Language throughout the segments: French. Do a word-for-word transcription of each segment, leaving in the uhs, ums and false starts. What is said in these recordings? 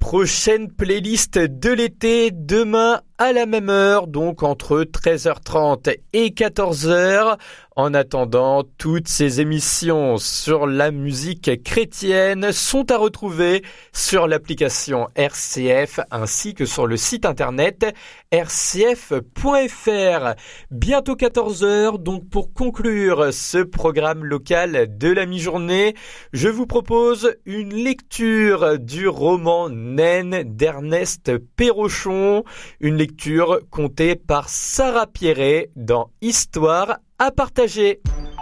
prochaine playlist de l'été demain à la même heure, donc entre treize heures trente et quatorze heures. En attendant, toutes ces émissions sur la musique chrétienne sont à retrouver sur l'application R C F ainsi que sur le site internet r c f point f r. Bientôt quatorze heures, donc pour conclure ce programme local de la mi-journée, je vous propose une lecture du roman Naine d'Ernest Pérochon, une lecture contée par Sarah Pierret dans Histoire à partager.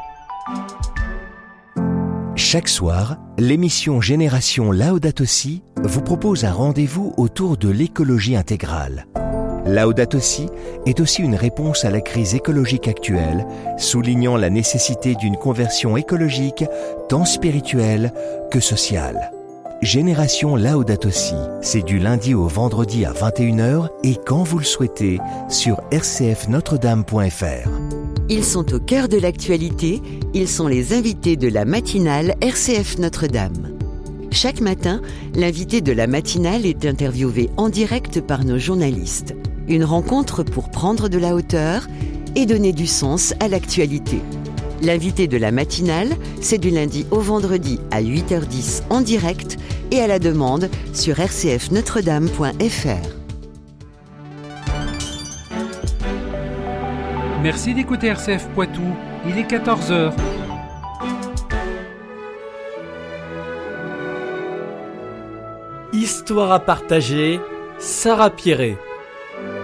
Chaque soir, l'émission Génération Laudato Si vous propose un rendez-vous autour de l'écologie intégrale. Laudato Si est aussi une réponse à la crise écologique actuelle, soulignant la nécessité d'une conversion écologique tant spirituelle que sociale. Génération Laudato Si, c'est du lundi au vendredi à vingt et une heures et quand vous le souhaitez sur r c f notre dame point f r. Ils sont au cœur de l'actualité, ils sont les invités de la matinale R C F Notre-Dame. Chaque matin, l'invité de la matinale est interviewé en direct par nos journalistes. Une rencontre pour prendre de la hauteur et donner du sens à l'actualité. L'invité de la matinale, c'est du lundi au vendredi à huit heures dix en direct et à la demande sur r c f notre dame point f r. Merci d'écouter R C F Poitou, il est quatorze heures. Histoire à partager, Sarah Pierret.